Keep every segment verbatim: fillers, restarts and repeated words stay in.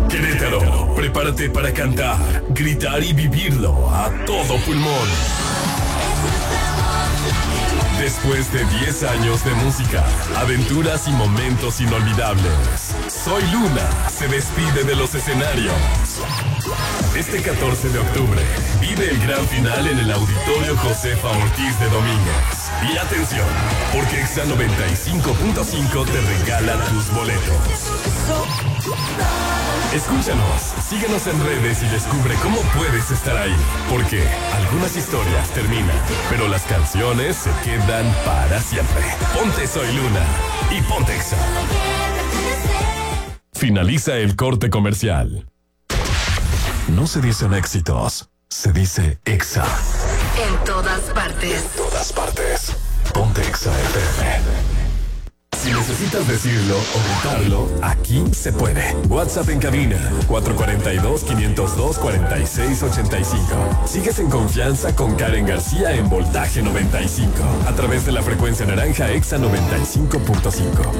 Querétaro, prepárate para cantar, gritar y vivirlo a todo pulmón. Después de diez años de música, aventuras y momentos inolvidables, Soy Luna se despide de los escenarios. Este catorce de octubre, vive el gran final en el Auditorio Josefa Ortiz de Domínguez. Y atención, porque Exa noventa y cinco punto cinco te regala tus boletos. Escúchanos, síguenos en redes y descubre cómo puedes estar ahí. Porque algunas historias terminan, pero las canciones se quedan para siempre. Ponte Soy Luna y ponte Exa. Finaliza el corte comercial. No se dicen éxitos, se dice Exa. En todas partes. En todas partes. Ponte Exa F M. Si necesitas decirlo o gritarlo, aquí se puede. WhatsApp en cabina cuatro cuatro dos, cinco cero dos, cuatro seis ocho cinco. Sigues en confianza con Karen García en Voltaje noventa y cinco. A través de la frecuencia naranja Exa noventa y cinco punto cinco.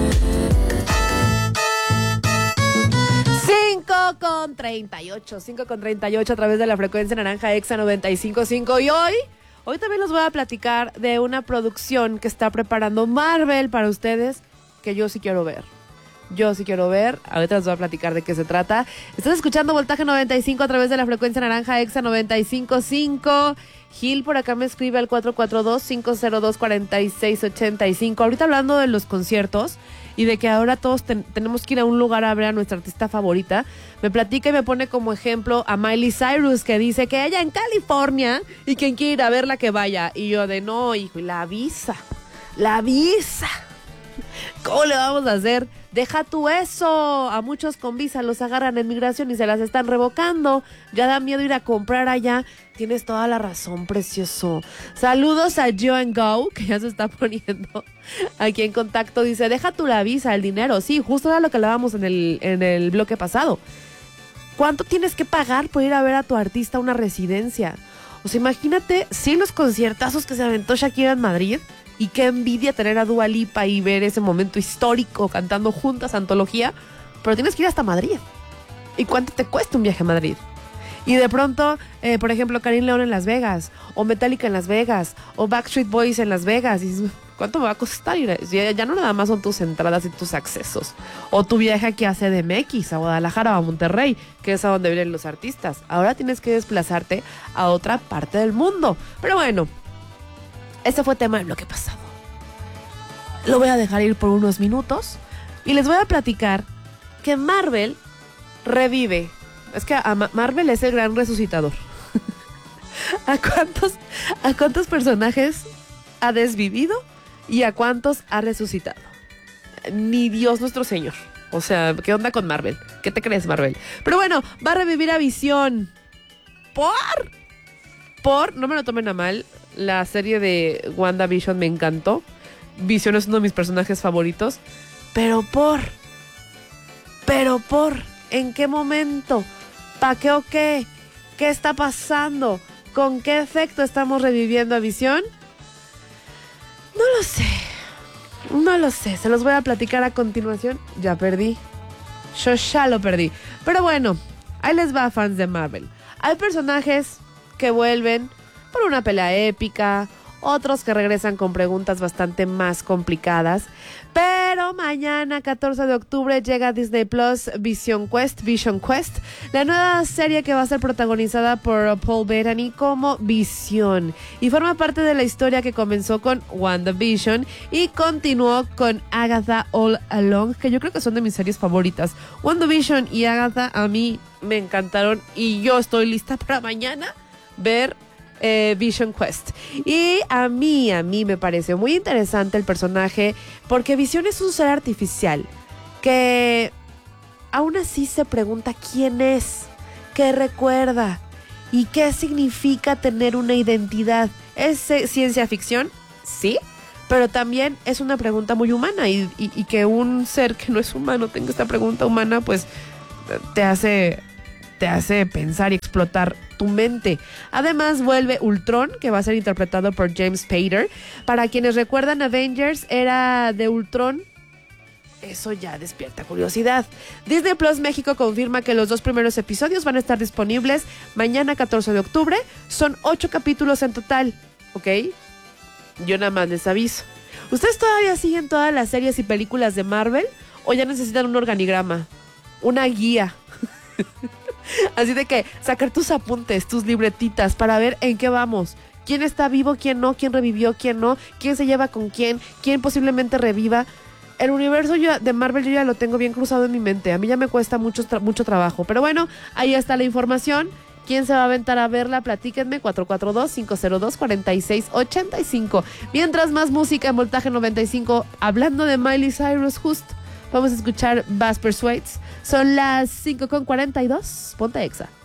cinco con treinta y ocho, cinco con treinta y ocho a través de la frecuencia naranja Exa noventa y cinco punto cinco. Y hoy, hoy también les voy a platicar de una producción que está preparando Marvel para ustedes, que yo sí quiero ver. Yo sí quiero ver. Ahorita les voy a platicar de qué se trata. Estás escuchando Voltaje noventa y cinco a través de la frecuencia naranja Exa noventa y cinco punto cinco. Gil por acá me escribe al cuatro cuatro dos, cinco cero dos, cuatro seis ocho cinco. Ahorita hablando de los conciertos y de que ahora todos ten- tenemos que ir a un lugar a ver a nuestra artista favorita, me platica y me pone como ejemplo a Miley Cyrus, que dice que ella en California y quien quiere ir a verla que vaya. Y yo de no, hijo, y la visa, la visa. ¿Cómo le vamos a hacer? Deja tú eso. A muchos con visa los agarran en migración y se las están revocando. Ya da miedo ir a comprar allá. Tienes toda la razón, precioso. Saludos a Joan Go, que ya se está poniendo aquí en contacto. Dice, deja tú la visa, el dinero. Sí, justo era lo que hablábamos en el, en el bloque pasado. ¿Cuánto tienes que pagar por ir a ver a tu artista a una residencia? O sea, imagínate, sí, los conciertazos que se aventó Shakira en Madrid. Y qué envidia tener a Dua Lipa y ver ese momento histórico cantando juntas, antología. Pero tienes que ir hasta Madrid. ¿Y cuánto te cuesta un viaje a Madrid? Y de pronto, eh, por ejemplo, Karim León en Las Vegas, o Metallica en Las Vegas, o Backstreet Boys en Las Vegas. Y ¿cuánto me va a costar ir? Ya, ya no nada más son tus entradas y tus accesos. O tu viaje aquí a C D M X, a Guadalajara o a Monterrey, que es a donde vienen los artistas. Ahora tienes que desplazarte a otra parte del mundo. Pero bueno, ese fue tema del bloque pasado. Lo voy a dejar ir por unos minutos y les voy a platicar que Marvel revive. Es que a Ma- Marvel es el gran resucitador. ¿A cuántos, a cuántos personajes ha desvivido y a cuántos ha resucitado? Ni Dios nuestro Señor. O sea, ¿qué onda con Marvel? ¿Qué te crees, Marvel? Pero bueno, va a revivir a Visión. ¿Por? Por, no me lo tomen a mal, la serie de WandaVision me encantó. Visión es uno de mis personajes favoritos. Pero por... Pero por... ¿En qué momento? ¿Para qué o qué? ¿Qué está pasando? ¿Con qué efecto estamos reviviendo a Visión? No lo sé. No lo sé. Se los voy a platicar a continuación. Ya perdí. Yo ya lo perdí. Pero bueno, ahí les va, fans de Marvel. Hay personajes que vuelven por una pelea épica, otros que regresan con preguntas bastante más complicadas. Pero mañana, catorce de octubre, llega a Disney Plus Vision Quest, Vision Quest, la nueva serie que va a ser protagonizada por Paul Bettany como Visión. Y forma parte de la historia que comenzó con WandaVision y continuó con Agatha All Along, que yo creo que son de mis series favoritas. WandaVision y Agatha a mí me encantaron y yo estoy lista para mañana ver Eh, Vision Quest. Y a mí, a mí me pareció muy interesante el personaje porque Visión es un ser artificial que aún así se pregunta quién es, qué recuerda y qué significa tener una identidad. ¿Es eh, ciencia ficción? Sí, pero también es una pregunta muy humana y, y, y que un ser que no es humano tenga esta pregunta humana, pues te hace, te hace pensar y explotar tu mente. Además vuelve Ultron, que va a ser interpretado por James Spader. Para quienes recuerdan, Avengers era de Ultron eso ya despierta curiosidad. Disney Plus México confirma que los dos primeros episodios van a estar disponibles mañana catorce de octubre. Son ocho capítulos en total, ¿ok? Yo nada más les aviso. ¿Ustedes todavía siguen todas las series y películas de Marvel o ya necesitan un organigrama? Una guía. Así de que sacar tus apuntes, tus libretitas para ver en qué vamos. ¿Quién está vivo, quién no? ¿Quién revivió, quién no? ¿Quién se lleva con quién? ¿Quién posiblemente reviva? El universo yo, de Marvel yo ya lo tengo bien cruzado en mi mente. A mí ya me cuesta mucho, tra- mucho trabajo. Pero bueno, ahí está la información. ¿Quién se va a aventar a verla? Platíquenme. cuatro cuatro dos, cinco cero dos, cuatro seis ocho cinco. Mientras más música en Voltaje noventa y cinco. Hablando de Miley Cyrus, justo vamos a escuchar Bass Persuades. Son las cinco con cuarenta y dos. Ponte Exa.